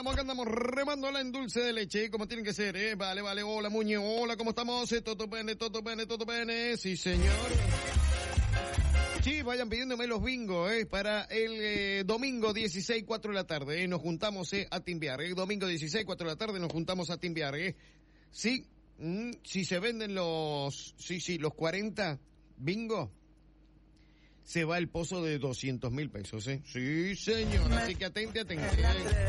acá andamos remándola en dulce de leche, como tienen que ser, Vale, hola Muñe, hola, ¿cómo estamos? Todo bene, sí señor. Sí, vayan pidiéndome los bingos, para el domingo 16, 4 de la tarde, nos juntamos a timbear, domingo 16, 4 de la tarde nos juntamos a timbear, Sí, si se venden los 40 bingo, se va el pozo de 200,000 pesos, Sí, señor, así que atente.